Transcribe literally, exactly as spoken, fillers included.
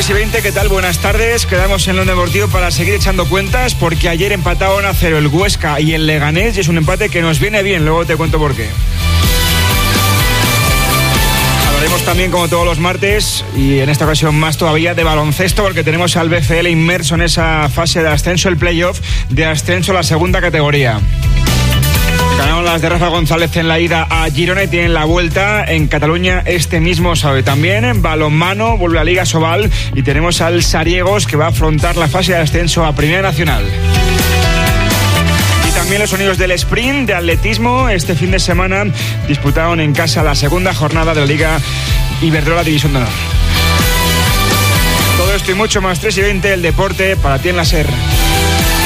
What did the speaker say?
tres y veinte, ¿qué tal? Buenas tardes. Quedamos en lo deportivo para seguir echando cuentas porque ayer empataron a cero el Huesca y el Leganés y es un empate que nos viene bien, luego te cuento por qué. Hablaremos también, como todos los martes, y en esta ocasión más todavía, de baloncesto porque tenemos al B C L inmerso en esa fase de ascenso, el playoff de ascenso a la segunda categoría. Ganaron las de Rafa González en la ida a Girona y tienen la vuelta en Cataluña este mismo sábado. También en balonmano vuelve a Liga Sobal y tenemos al Sariegos que va a afrontar la fase de ascenso a Primera Nacional. Y también los sonidos del sprint de atletismo. Este fin de semana disputaron en casa la segunda jornada de la Liga Iberdrola División de Honor. Todo esto y mucho más, tres y veinte, el deporte para ti en la SER.